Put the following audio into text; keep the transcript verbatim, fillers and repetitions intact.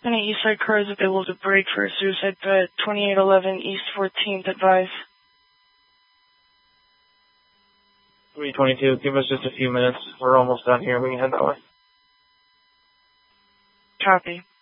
Any Eastside cars available to break for a suicide bet, twenty-eight eleven East fourteenth, advise. three twenty-two, give us just a few minutes. We're almost done here. We can head that way. Copy.